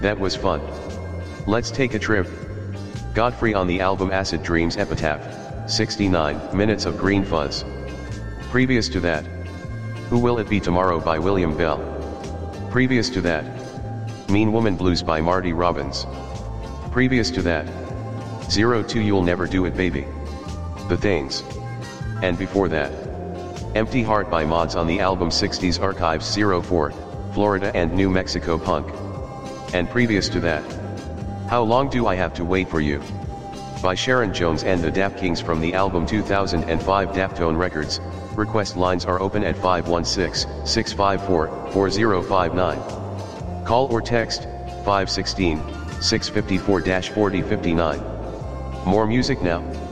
That was fun. Let's take a trip. Godfrey on the album Acid Dreams Epitaph, 69 Minutes of Green Fuzz. Previous to that, Who Will It Be Tomorrow by William Bell. Previous to that, Mean Woman Blues by Marty Robbins. Previous to that, 02 You'll Never Do It Baby. The Things. And before that, Empty Heart by Mods on the album 60s Archives 04, Florida and New Mexico Punk. And previous to that, How Long Do I Have to Wait For You? By Sharon Jones and the Dap Kings from the album 2005 Daptone Records. Request lines are open at 516-654-4059. Call or text, 516-654-4059. More music now.